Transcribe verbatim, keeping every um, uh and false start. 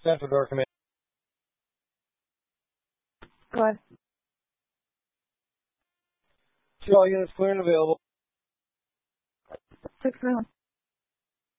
Central Door Command. Go ahead. All units clear and available. six one.